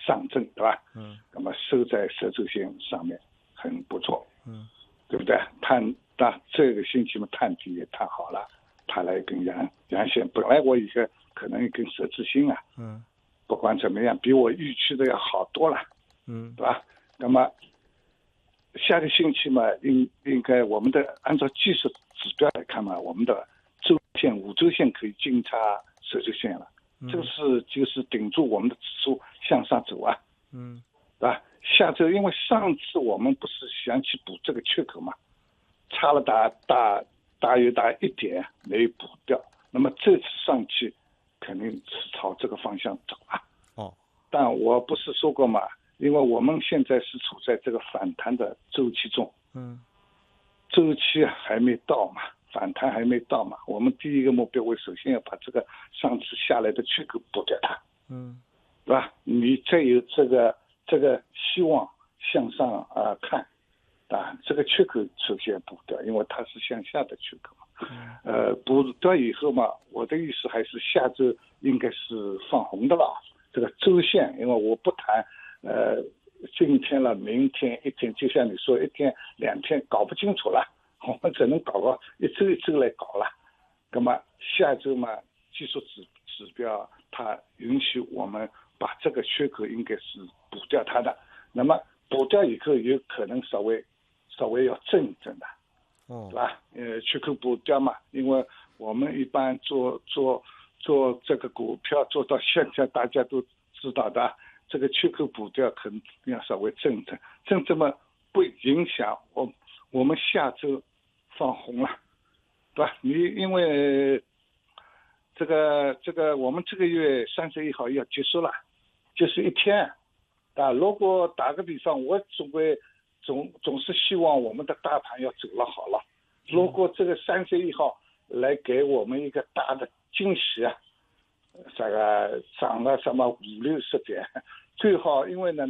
上证，对吧？那么收在十周线上面很不错，对不对？那这个星期嘛，探底也探好了，它来一根阳线，本来我一个可能一根十字星啊，不管怎么样，比我预期的要好多了，对吧？那么下个星期嘛，应该我们的按照技术指标来看嘛，我们的周线、5周线可以金叉十周线了，就是顶住我们的指数向上走啊，对吧？下周因为上次我们不是想去补这个缺口嘛，差了大约1点没补掉，那么这次上去肯定是朝这个方向走啊。但我不是说过嘛，因为我们现在是处在这个反弹的周期中，周期还没到嘛，反弹还没到嘛，我们第一个目标，我首先要把这个上次下来的缺口补掉它，对吧？你再有这个希望向上看，啊，这个缺口首先补掉，因为它是向下的缺口嘛，补掉以后嘛，我的意思还是下周应该是放红的了，这个周线，因为我不谈今天了，明天一天，就像你说1天2天搞不清楚了，我们只能搞个一周一周来搞了。那么下周嘛，技术指标它允许我们把这个缺口应该是补掉它的，那么补掉以后有可能稍微要正的，对吧？缺口补掉嘛，因为我们一般做这个股票做到现在，大家都知道的，这个缺口补掉肯定要稍微正嘛，不影响我们下周放红了，对吧？你因为这个我们这个月31号要结束了，就是1天啊。如果打个比方，我总是希望我们的大盘要走了好了。如果这个31号来给我们一个大的惊喜啊，这个涨了什么50-60点，最好因为呢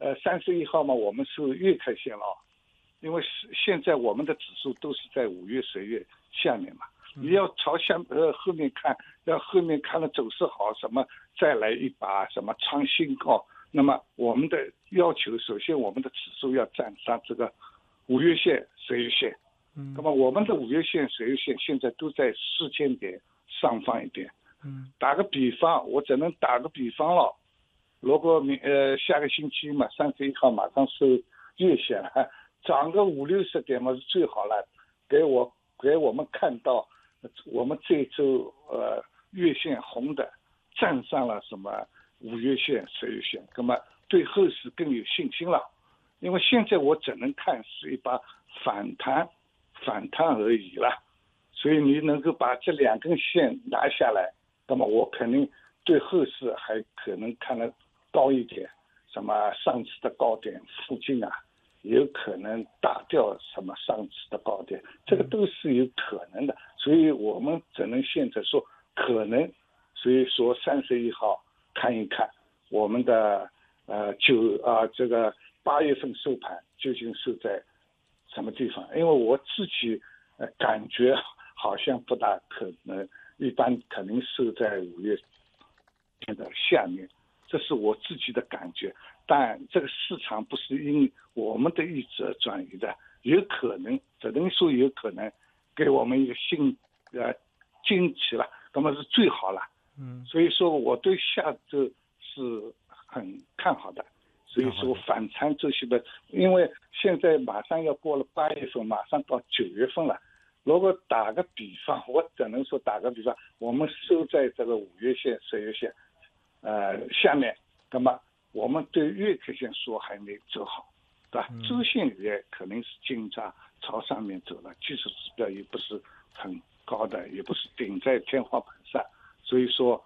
31号嘛，我们是月 K 线了，因为现在我们的指数都是在5月、10月下面嘛，你要朝后面看，要后面看了走势好，什么再来一把什么创新高，那么我们的要求，首先我们的指数要站上这个5月线、10月线，那么我们的5月线、10月线现在都在4000点上方一点。打个比方，我只能打个比方了。如果下个星期嘛，31号马上收月线了，涨个50-60点嘛是最好了，给我们看到我们这周月线红的站上了什么5月线、10月线，那么对后市更有信心了。因为现在我只能看是一把反弹而已了，所以你能够把这2根线拿下来，那么我肯定对后市还可能看得高一点，什么上次的高点附近啊，有可能打掉什么上次的高点，这个都是有可能的，所以我们只能现在说可能，所以说31号看一看我们的这个8月份收盘究竟收在什么地方，因为我自己感觉好像不大可能，一般肯定收在5月的下面，这是我自己的感觉。但这个市场不是因我们的意志而转移的，有可能，只能说有可能给我们一个新惊喜了，那么是最好了。所以说我对下周是很看好的。所以说反弹周期的，因为现在马上要过了8月份，马上到9月份了。如果打个比方，我只能说打个比方，我们收在这个5月线、10月线下面，那么我们对月 K 线说还没走好，对吧？周线也可能是金叉朝上面走了，技术指标也不是很高的，也不是顶在天花板上，所以说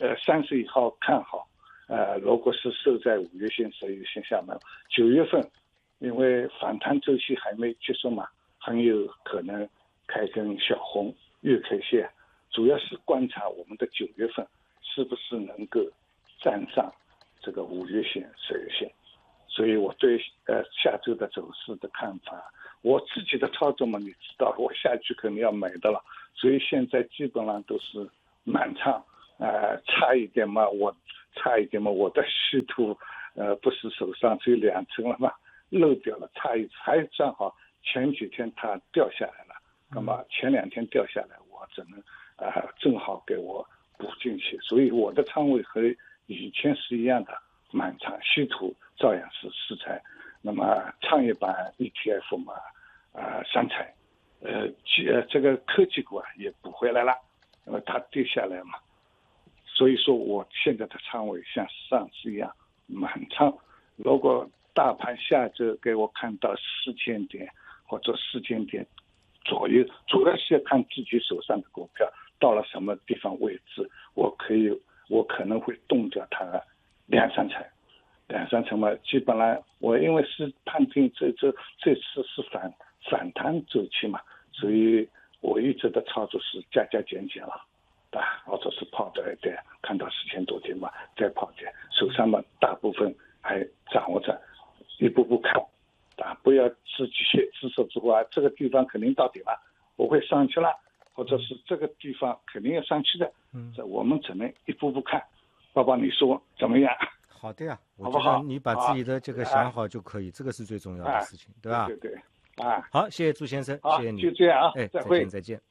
31号看好。如果是收在5月线、10月线下面，9月份，因为反弹周期还没结束嘛，很有可能开根小红月 K 线，主要是观察我们的9月份是不是能够站上这个5月线、10月线。所以我对下周的走势的看法，我自己的操作嘛，你知道，我下去肯定要买的了，所以现在基本上都是满仓。差一点嘛，我差一点嘛，我的稀土不是手上只有2层了嘛，漏掉了，差一还正好前几天它掉下来了，那么前2天掉下来，我只能正好给我补进去，所以我的仓位和以前是一样的，满仓，稀土照样是4成，那么创业板 ETF 嘛3成，这个科技股也补回来了，那么它跌下来嘛，所以说我现在的仓位像上次一样满仓。如果大盘下周给我看到4000点或者4000点左右，主要是要看自己手上的股票到了什么地方位置，我可能会动掉它2-3成嘛。基本上我因为是判定这次是反弹周期嘛，所以我一直的操作是加减了，或者是抛掉一点，看到4000多点嘛，再抛点，手上嘛大部分还掌握着，一步步看，不要自说自话，这个地方肯定到底了，我会上去了，或者是这个地方肯定要上去的，这我们只能一步步看。宝宝，你说怎么样？ 好的呀，我觉得你把自己的这个想好就可以，这个是最重要的事情，对吧？ 对， 好，谢谢朱先生，谢谢你， 就这样啊， 再见。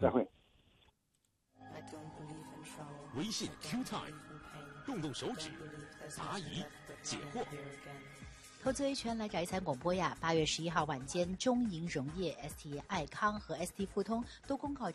微信 Q Time， 动手指，答疑解惑。 投资维权来找一财广播呀！8月11号晚间，中银溶业、ST 爱康和 ST 富通都公告。